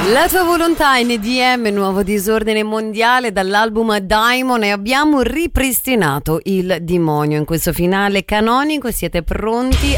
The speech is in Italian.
La tua volontà in EDM, nuovo disordine mondiale dall'album Daimon, e abbiamo ripristinato il demonio in questo finale canonico. Siete pronti?